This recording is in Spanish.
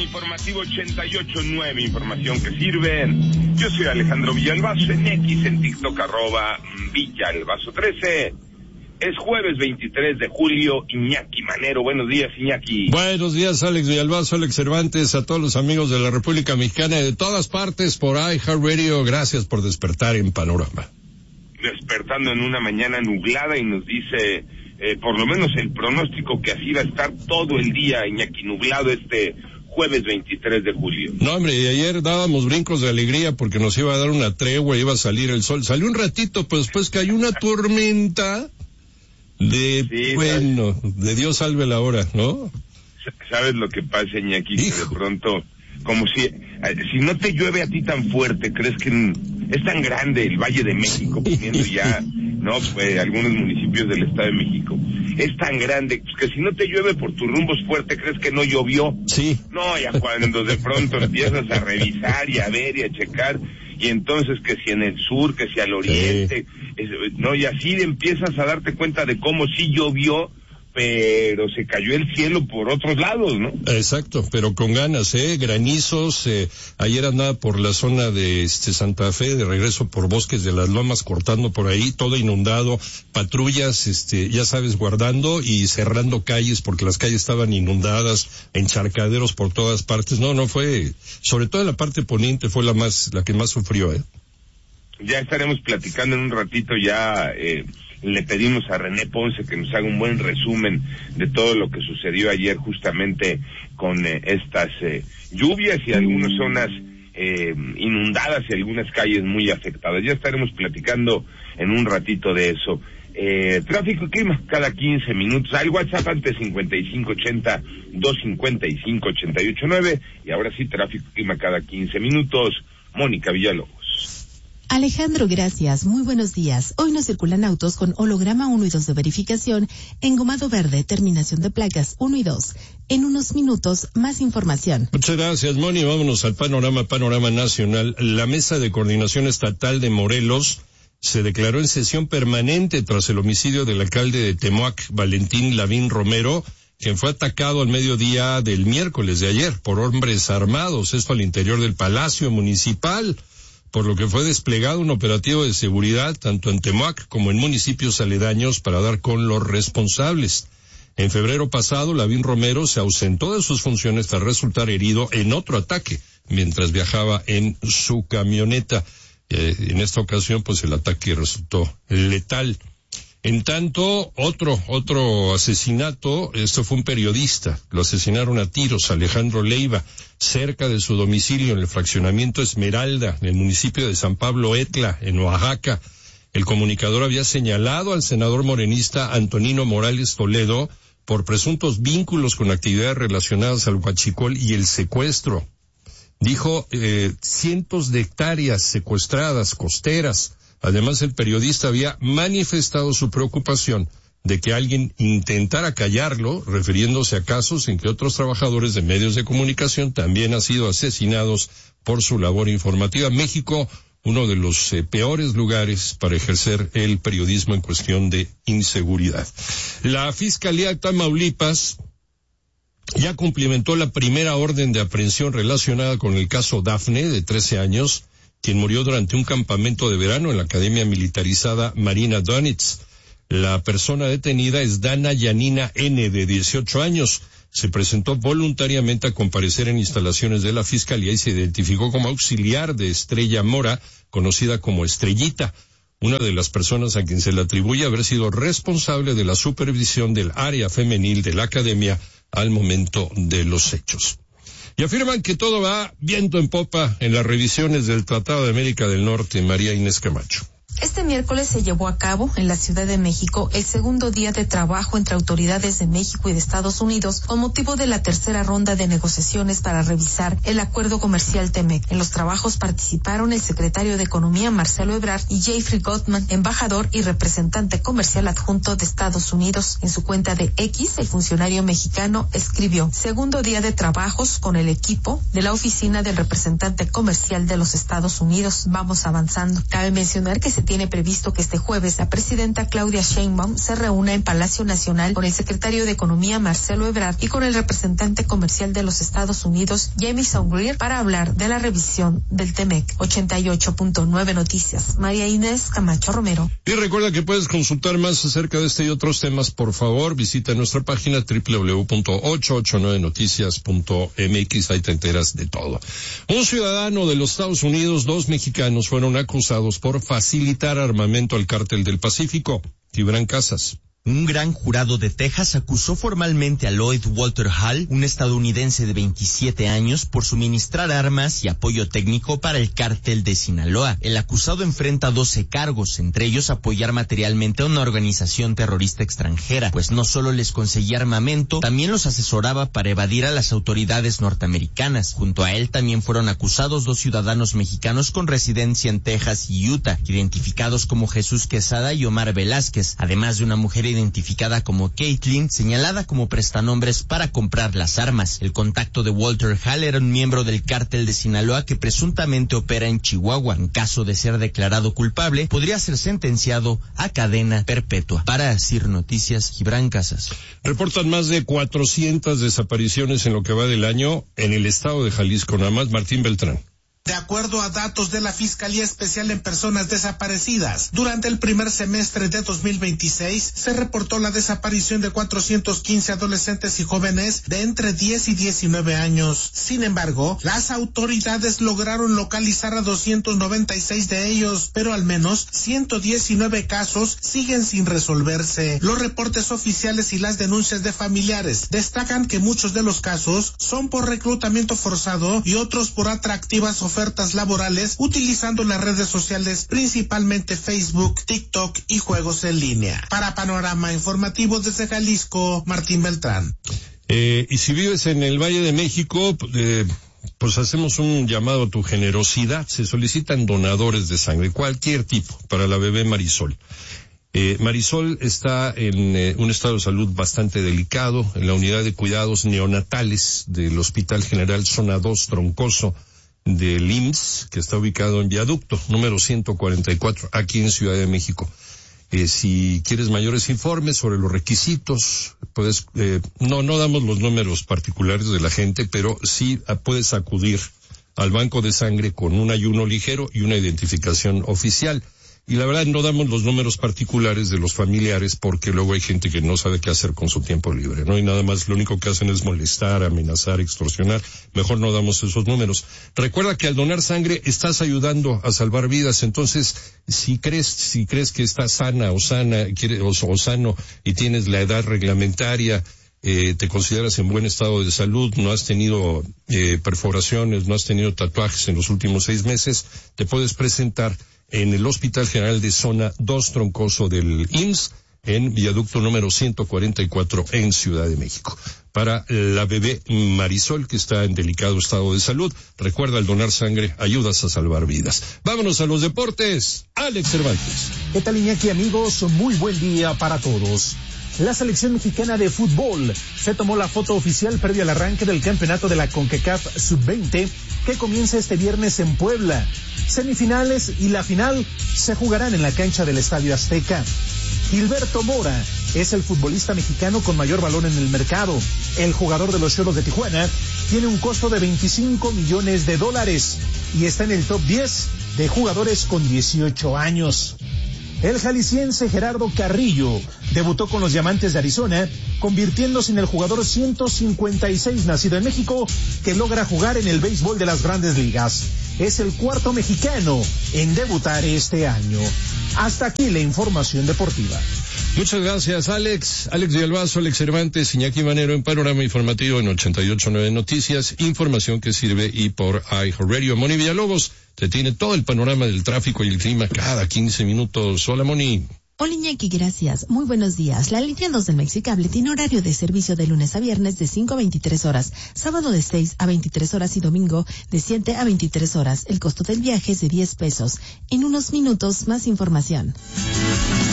Informativo 88.9, información que sirve. Yo soy Alejandro Villalbazo, en X, en TikTok, @Villalbazo13. Es jueves 23 de julio, Iñaki Manero. Buenos días, Iñaki. Buenos días, Alex Villalbazo, Alex Cervantes, a todos los amigos de la República Mexicana y de todas partes por iHeartRadio. Gracias por despertar en Panorama. Despertando en una mañana nublada y nos dice, por lo menos el pronóstico, que así va a estar todo el día, Iñaki, nublado este jueves 23 de julio. No, hombre, y ayer dábamos brincos de alegría porque nos iba a dar una tregua, iba a salir el sol. Salió un ratito, pero después cayó una tormenta de Dios salve la hora, ¿no? ¿Sabes lo que pasa, Iñaki? Que de pronto, como si no te llueve a ti tan fuerte, crees que es tan grande el Valle de México, poniendo ya, ¿no? Algunos municipios del Estado de México. Es tan grande que si no te llueve por tus rumbos fuerte, crees que no llovió. Sí. No, ya cuando de pronto empiezas a revisar y a ver y a checar, y entonces que si en el sur, que si al oriente, no, y así empiezas a darte cuenta de cómo sí llovió, pero se cayó el cielo por otros lados, ¿no? Exacto, pero con ganas, granizos. Ayer andaba por la zona de Santa Fe, de regreso por Bosques de las Lomas, cortando por ahí, todo inundado, patrullas, ya sabes, guardando y cerrando calles porque las calles estaban inundadas, encharcaderos por todas partes. No fue, sobre todo en la parte poniente fue la que más sufrió, Ya estaremos platicando en un ratito ya. Le pedimos a René Ponce que nos haga un buen resumen de todo lo que sucedió ayer justamente con estas lluvias y algunas zonas inundadas y algunas calles muy afectadas. Ya estaremos platicando en un ratito de eso. Tráfico y clima cada 15 minutos. Al WhatsApp antes 5580-255-889. Y ahora sí, tráfico y clima cada 15 minutos. Mónica Villalobos. Alejandro, gracias. Muy buenos días. Hoy no circulan autos con holograma 1 y 2 de verificación, engomado verde, terminación de placas 1 y 2. En unos minutos, más información. Muchas gracias, Moni. Vámonos al panorama nacional. La Mesa de Coordinación Estatal de Morelos se declaró en sesión permanente tras el homicidio del alcalde de Temoac, Valentín Lavín Romero, quien fue atacado al mediodía del miércoles de ayer por hombres armados, esto al interior del Palacio Municipal, por lo que fue desplegado un operativo de seguridad tanto en Temoac como en municipios aledaños para dar con los responsables. En febrero pasado, Lavín Romero se ausentó de sus funciones tras resultar herido en otro ataque mientras viajaba en su camioneta. En esta ocasión, pues el ataque resultó letal. En tanto, otro asesinato, esto fue un periodista, lo asesinaron a tiros, Alejandro Leiva, cerca de su domicilio en el fraccionamiento Esmeralda, en el municipio de San Pablo Etla, en Oaxaca. El comunicador había señalado al senador morenista Antonino Morales Toledo por presuntos vínculos con actividades relacionadas al huachicol y el secuestro. Dijo, cientos de hectáreas secuestradas, costeras. Además, el periodista había manifestado su preocupación de que alguien intentara callarlo, refiriéndose a casos en que otros trabajadores de medios de comunicación también han sido asesinados por su labor informativa. México, uno de los peores lugares para ejercer el periodismo en cuestión de inseguridad. La Fiscalía de Tamaulipas ya cumplimentó la primera orden de aprehensión relacionada con el caso Dafne, de 13 años, quien murió durante un campamento de verano en la Academia Militarizada Marina Donitz. La persona detenida es Dana Yanina N., de 18 años. Se presentó voluntariamente a comparecer en instalaciones de la Fiscalía y se identificó como auxiliar de Estrella Mora, conocida como Estrellita, una de las personas a quien se le atribuye haber sido responsable de la supervisión del área femenil de la Academia al momento de los hechos. Y afirman que todo va viento en popa en las revisiones del Tratado de América del Norte. María Inés Camacho. Este miércoles se llevó a cabo en la Ciudad de México el segundo día de trabajo entre autoridades de México y de Estados Unidos con motivo de la tercera ronda de negociaciones para revisar el acuerdo comercial TEMEC. En los trabajos participaron el secretario de Economía Marcelo Ebrard y Jeffrey Gottman, embajador y representante comercial adjunto de Estados Unidos. En su cuenta de X, el funcionario mexicano escribió: segundo día de trabajos con el equipo de la oficina del representante comercial de los Estados Unidos. Vamos avanzando. Cabe mencionar que se tiene previsto que este jueves la presidenta Claudia Sheinbaum se reúna en Palacio Nacional con el secretario de Economía Marcelo Ebrard y con el representante comercial de los Estados Unidos Jamieson Greer para hablar de la revisión del TEMEC. 88.9 Noticias, María Inés Camacho Romero. Y recuerda que puedes consultar más acerca de este y otros temas. Por favor, visita nuestra página www.889noticias.mx. Ahí te enteras de todo. Un ciudadano de los Estados Unidos, 2 mexicanos fueron acusados por facilitar armamento al Cártel del Pacífico. Gibran Casas. Un gran jurado de Texas acusó formalmente a Lloyd Walter Hall, un estadounidense de 27 años, por suministrar armas y apoyo técnico para el cártel de Sinaloa. El acusado enfrenta 12 cargos, entre ellos apoyar materialmente a una organización terrorista extranjera, pues no solo les conseguía armamento, también los asesoraba para evadir a las autoridades norteamericanas. Junto a él también fueron acusados 2 ciudadanos mexicanos con residencia en Texas y Utah, identificados como Jesús Quesada y Omar Velázquez, además de una mujer identificada como Caitlin, señalada como prestanombres para comprar las armas. El contacto de Walter Hall era un miembro del cártel de Sinaloa que presuntamente opera en Chihuahua. En caso de ser declarado culpable, podría ser sentenciado a cadena perpetua. Para CIR Noticias, Gibran Casas. Reportan más de 400 desapariciones en lo que va del año en el estado de Jalisco. Nada más, Martín Beltrán. De acuerdo a datos de la Fiscalía Especial en Personas Desaparecidas, durante el primer semestre de 2026 se reportó la desaparición de 415 adolescentes y jóvenes de entre 10 y 19 años. Sin embargo, las autoridades lograron localizar a 296 de ellos, pero al menos 119 casos siguen sin resolverse. Los reportes oficiales y las denuncias de familiares destacan que muchos de los casos son por reclutamiento forzado y otros por atractivas ofertas laborales utilizando las redes sociales, principalmente Facebook, TikTok y juegos en línea. Para Panorama Informativo desde Jalisco, Martín Beltrán. Y si vives en el Valle de México, pues hacemos un llamado a tu generosidad. Se solicitan donadores de sangre, cualquier tipo, para la bebé Marisol. Marisol está en un estado de salud bastante delicado en la unidad de cuidados neonatales del Hospital General Zona 2 Troncoso del IMSS, que está ubicado en Viaducto número 144, aquí en Ciudad de México. Si quieres mayores informes sobre los requisitos, puedes, no damos los números particulares de la gente, pero sí puedes acudir al banco de sangre con un ayuno ligero y una identificación oficial. Y la verdad no damos los números particulares de los familiares porque luego hay gente que no sabe qué hacer con su tiempo libre, ¿no? Y nada más lo único que hacen es molestar, amenazar, extorsionar. Mejor no damos esos números. Recuerda que al donar sangre estás ayudando a salvar vidas. Entonces, si crees que estás sana o sano y tienes la edad reglamentaria, te consideras en buen estado de salud, no has tenido perforaciones, no has tenido tatuajes en los últimos 6 meses, te puedes presentar en el Hospital General de Zona 2 Troncoso del IMSS, en Viaducto número 144 en Ciudad de México. Para la bebé Marisol, que está en delicado estado de salud, recuerda, al donar sangre ayudas a salvar vidas. Vámonos a los deportes. Alex Cervantes. ¿Qué tal, Iñaki, amigos? Muy buen día para todos. La selección mexicana de fútbol se tomó la foto oficial previo al arranque del campeonato de la CONCACAF Sub-20 que comienza este viernes en Puebla. Semifinales y la final se jugarán en la cancha del Estadio Azteca. Gilberto Mora es el futbolista mexicano con mayor valor en el mercado. El jugador de los Xolos de Tijuana tiene un costo de $25 millones y está en el top 10 de jugadores con 18 años. El jalisciense Gerardo Carrillo debutó con los Diamantes de Arizona, convirtiéndose en el jugador 156 nacido en México que logra jugar en el béisbol de las Grandes Ligas. Es el 4º mexicano en debutar este año. Hasta aquí la información deportiva. Muchas gracias, Alex. Alex Villalbazo, Alex Cervantes, Iñaki Manero en Panorama Informativo en 88.9 Noticias. Información que sirve y por iHeartRadio. Moni Villalobos te tiene todo el panorama del tráfico y el clima cada 15 minutos. Hola, Moni. Hola, Iñaki, gracias. Muy buenos días. La línea 2 del Mexicable tiene horario de servicio de lunes a viernes de 5 a 23 horas, sábado de 6 a 23 horas y domingo de 7 a 23 horas. El costo del viaje es de $10. En unos minutos, más información.